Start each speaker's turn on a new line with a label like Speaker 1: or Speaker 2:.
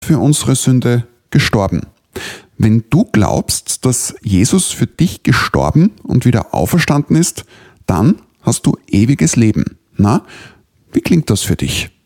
Speaker 1: für unsere Sünde gestorben. Wenn du glaubst, dass Jesus für dich gestorben und wieder auferstanden ist, dann hast du ewiges Leben. Na, wie klingt das für dich?